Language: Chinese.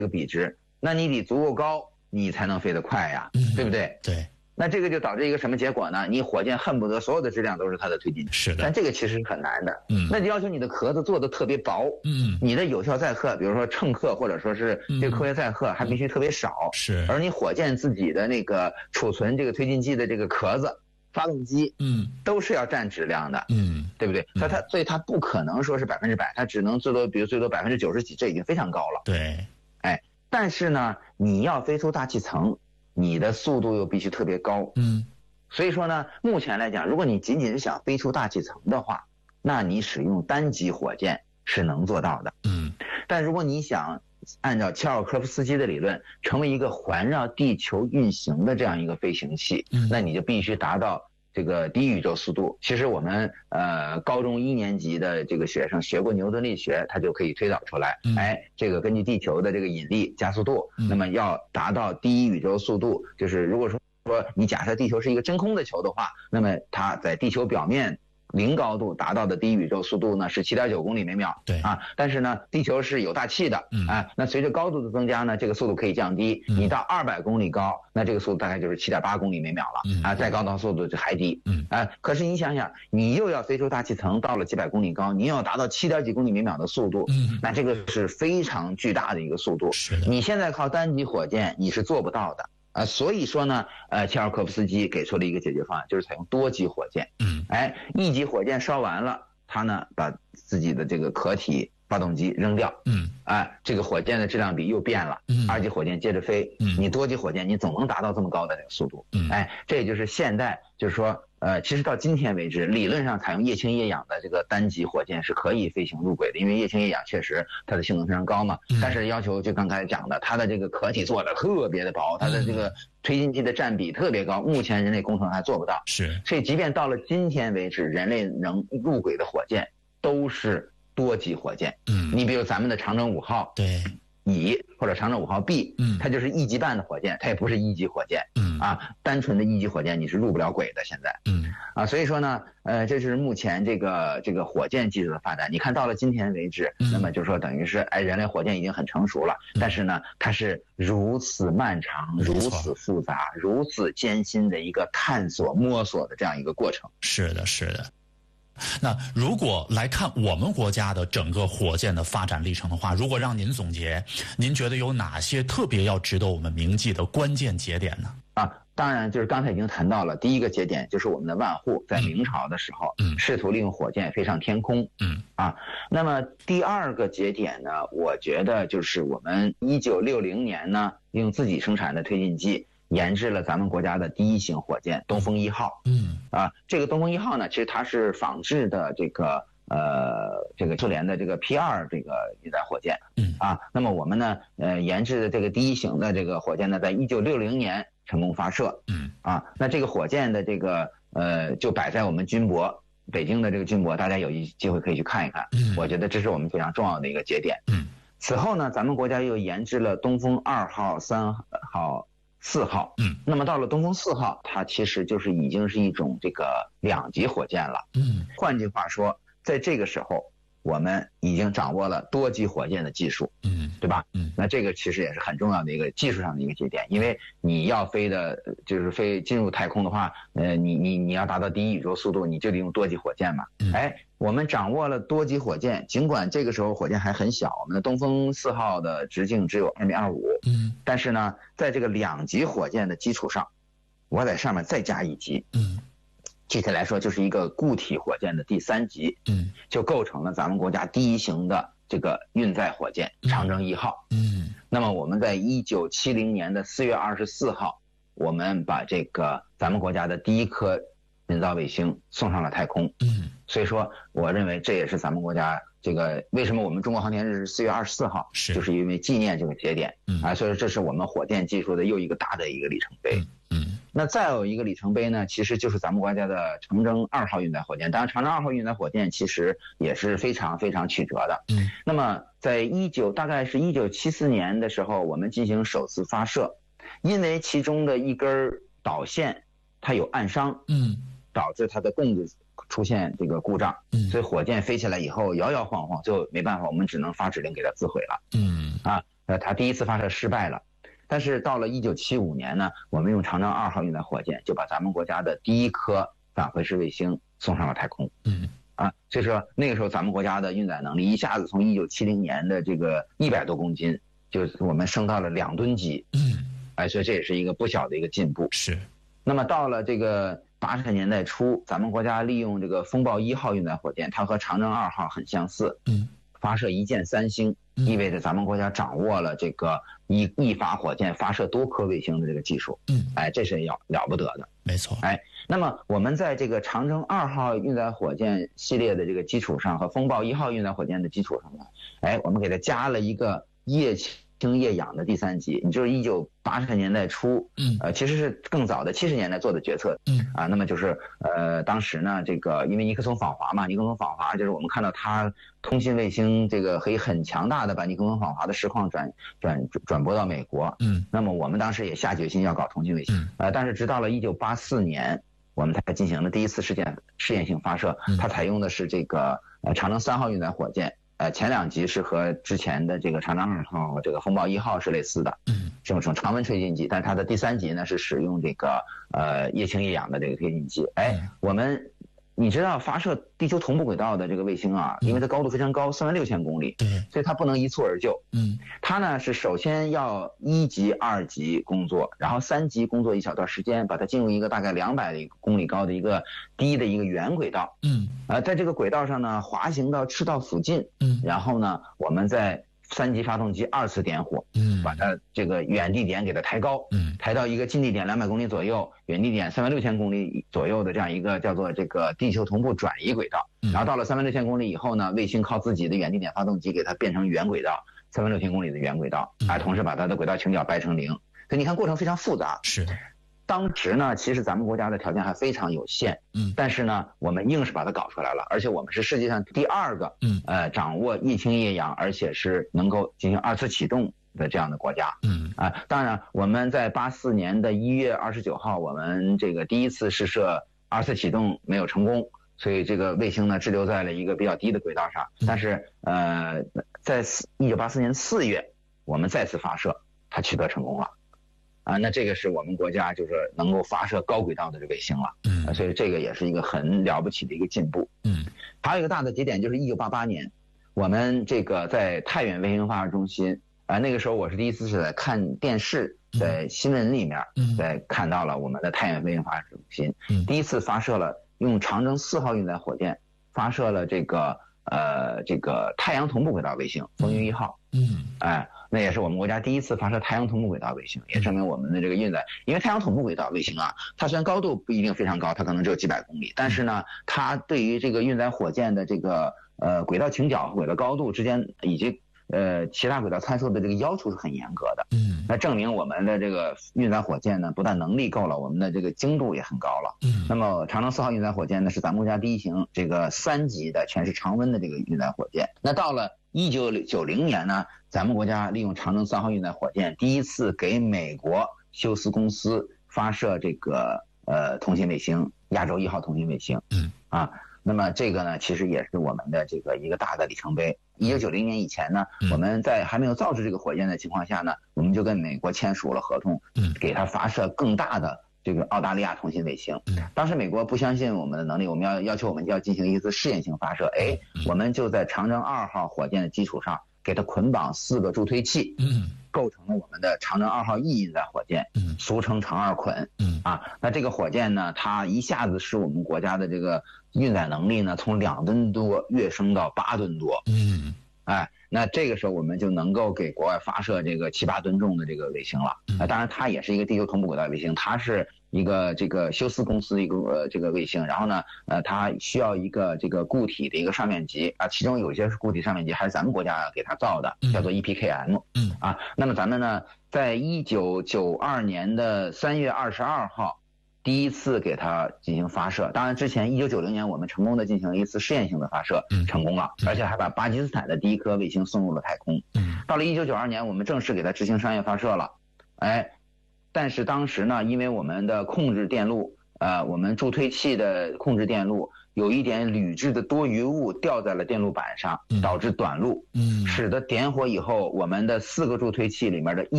个比值，那你得足够高，你才能飞得快呀，对不对？ 对。 那这个就导致一个什么结果呢？你火箭恨不得所有的质量都是它的推进剂， 是的， 但这个其实是很难的。那就要求你的壳子做的特别薄，你的有效载荷，比如说乘客或者说是这个科学载荷还必须特别少， 是。 而你火箭自己的那个储存这个推进剂的这个壳子、发动机，都是要占质量的，对不对？所以它不可能说是100%，它只能最多90%几，这已经非常高了。 对， 但是呢，你要飞出大气层，你的速度又必须特别高，所以说呢，目前来讲，如果你仅仅是想飞出大气层的话，那你使用单级火箭是能做到的，但如果你想按照切尔科夫斯基的理论，成为一个环绕地球运行的这样一个飞行器，那你就必须达到这个低宇宙速度。其实我们高中1年级的这个学生学过牛顿力学，他就可以推导出来，这个根据地球的这个引力加速度，那么要达到低宇宙速度，就是如果说你假设地球是一个真空的球的话，那么它在地球表面零高度达到的低宇宙速度呢是7.9公里每秒， 对啊， 但是呢地球是有大气的，那随着高度的增加呢，这个速度可以降低，你到200公里高，那这个速度大概就是7.8公里每秒了，再高的速度就还低，可是你想想，你又要飞出大气层，到了几百公里高，你又要达到7点几公里每秒的速度，那这个是非常巨大的一个速度，你现在靠单级火箭你是做不到的。所以说呢，切尔科夫斯基给出了一个解决方案，就是采用多级火箭。一级火箭烧完了，他呢把自己的这个壳体发动机扔掉，这个火箭的质量比又变了，2级火箭接着飞，你多级火箭你总能达到这么高的这个速度，这也就是现代，就是说其实到今天为止，理论上采用液氢液氧的这个单级火箭是可以飞行入轨的，因为液氢液氧确实它的性能非常高嘛，但是要求就刚才讲的，它的这个壳体做的特别的薄，它的这个推进剂的占比特别高，目前人类工程还做不到，所以即便到了今天为止，人类能入轨的火箭都是多级火箭，你比如咱们的长征5号， 对。 乙或者长征5号 B，它就是1级半的火箭，它也不是1级火箭，单纯的1级火箭你是入不了轨的现在，所以说呢，这是目前这个火箭技术的发展。你看到了今天为止，那么就是说等于是人类火箭已经很成熟了，但是呢，它是如此漫长、如此复杂、如此艰辛的一个探索、摸索的这样一个过程。 是的，是的。那如果来看我们国家的整个火箭的发展历程的话，如果让您总结，您觉得有哪些特别要值得我们铭记的关键节点呢？ 当然就是刚才已经谈到了，第一个节点就是我们的万户在明朝的时候，试图利用火箭飞上天空，那么第二个节点呢，我觉得就是我们1960年呢，用自己生产的推进剂研制了咱们国家的第一型火箭东风1号。这个东风1号呢，其实它是仿制的这个苏联的这个 P2 这个运载火箭。那么我们呢研制的这个第一型的这个火箭呢，在1960年成功发射。那这个火箭的这个就摆在我们军博北京的这个军博，大家有机会可以去看一看。我觉得这是我们非常重要的一个节点。此后呢，咱们国家又研制了东风2号、3号、4号，那么到了东风4号，它其实就是已经是一种这个2级火箭了。换句话说，在这个时候，我们已经掌握了多级火箭的技术，对吧？那这个其实也是很重要的一个技术上的一个节点，因为你要飞的，就是进入太空的话，你要达到第一宇宙速度，你就得用多级火箭嘛。我们掌握了多级火箭，尽管这个时候火箭还很小，我们的东风4号的直径只有2.25米，但是呢，在这个2级火箭的基础上，我在上面再加1级，具体来说就是一个固体火箭的第3级，就构成了咱们国家第一型的这个运载火箭长征1号。那么我们在1970年的4月24号，我们把这个咱们国家的第一颗人造卫星送上了太空。所以说我认为这也是咱们国家这个为什么我们中国航天日是4月24号，就是因为纪念这个节点。所以说这是我们火箭技术的又一个大的一个里程碑。那再有一个里程碑呢，其实就是咱们国家的长征2号运载火箭。当然长征2号运载火箭其实也是非常非常曲折的。那么在大概是1974年的时候，我们进行首次发射，因为其中的一根导线它有暗伤，导致它的供子出现这个故障，所以火箭飞起来以后摇摇晃晃，最后没办法，我们只能发指令给它自毁了。 它第一次发射失败了。但是到了1975年呢，我们用长征2号运载火箭就把咱们国家的第一颗返回式卫星送上了太空。所以说那个时候咱们国家的运载能力一下子从1970年的这个100多公斤，就是我们升到了2吨级。所以这也是一个不小的一个进步。 是。 那么到了这个80年代初，咱们国家利用这个风暴1号运载火箭，它和长征2号很相似。发射一箭3星，意味着咱们国家掌握了这个一发火箭发射多颗卫星的这个技术。这是了不得的。 没错。 那么我们在这个长征2号运载火箭系列的这个基础上和风暴1号运载火箭的基础上呢，我们给它加了一个液氢液氧的第3级，你就是1980年代初，其实是更早的70年代做的决策。那么就是当时呢，这个因为尼克松访华嘛，尼克松访华就是我们看到他通信卫星这个可以很强大的把尼克松访华的实况转播到美国。那么我们当时也下决心要搞通信卫星。但是直到了1984年，我们才进行了第一次试验性发射，它采用的是这个长征3号运载火箭。前2级是和之前的这个长征2号和这个风暴1号是类似的，这种常温推进剂，但是它的第3级呢是使用这个液氢液氧的这个推进剂。你知道发射地球同步轨道的这个卫星啊，因为它高度非常高，46000公里，所以它不能一蹴而就。它呢是首先要1级、2级工作，然后3级工作一小段时间，把它进入一个大概200公里高的一个低的一个圆轨道。在这个轨道上呢，滑行到赤道附近。然后呢，我们在3级发动机2次点火，把它这个远地点给它抬高，抬到一个近地点200公里左右，远地点36000公里左右的这样一个叫做这个地球同步转移轨道。然后到了36000公里以后呢，卫星靠自己的远地点发动机给它变成圆轨道，36000公里的圆轨道，同时把它的轨道倾角掰成0。所以你看过程非常复杂。 是的。 当时呢，其实咱们国家的条件还非常有限，但是呢，我们硬是把它搞出来了，而且我们是世界上第2个，掌握液氢液氧，而且是能够进行2次启动的这样的国家。当然，我们在84年的1月29号，我们这个第一次试射2次启动没有成功，所以这个卫星呢滞留在了一个比较低的轨道上。但是，在1984年4月，我们再次发射，它取得成功了。那这个是我们国家就是能够发射高轨道的这个卫星了。所以这个也是一个很了不起的一个进步。还有一个大的节点就是1988年，我们这个在太原卫星发射中心，那个时候我是第一次是在看电视，在新闻里面，在看到了我们的太原卫星发射中心，第一次发射了用长征4号运载火箭发射了这个太阳同步轨道卫星风云1号。那也是我们国家第一次发射太阳同步轨道卫星，也证明我们的这个运载，因为太阳同步轨道卫星啊，它虽然高度不一定非常高，它可能只有几百公里，但是呢，它对于这个运载火箭的这个轨道倾角和轨道高度之间以及其他轨道参数的这个要求是很严格的。那证明我们的这个运载火箭呢，不但能力够了，我们的这个精度也很高了。那么长征4号运载火箭呢，是咱们国家第一型这个3级的全是常温的这个运载火箭。那到了1990年呢，咱们国家利用长征3号运载火箭第一次给美国休斯公司发射这个通信卫星亚洲1号通信卫星。那么这个呢，其实也是我们的这个一个大的里程碑。1990年以前呢，我们在还没有造出这个火箭的情况下呢，我们就跟美国签署了合同，给它发射更大的这个澳大利亚通信卫星。当时美国不相信我们的能力，我们要求我们就要进行一次试验性发射。我们就在长征2号火箭的基础上，给它捆绑4个助推器，构成了我们的长征2号 E 运载火箭，俗称长2捆。那这个火箭呢，它一下子使我们国家的这个运载能力呢，从2吨多跃升到8吨多。那这个时候我们就能够给国外发射这个7、8吨重的这个卫星了。当然它也是一个地球同步轨道卫星，它是一个这个休斯公司的一个这个卫星，然后呢，它需要一个这个固体的一个上面级其中有些是固体上面级还是咱们国家给它造的，叫做 EPKM。那么咱们呢，在1992年的3月22号。第一次给它进行发射，当然之前1990年我们成功的进行了一次试验性的发射，成功了，而且还把巴基斯坦的第一颗卫星送入了太空。到了1992年，我们正式给它执行商业发射了。但是当时呢，因为我们的控制电路我们助推器的控制电路有一点铝制的多余物掉在了电路板上，导致短路，使得点火以后，我们的4个助推器里面的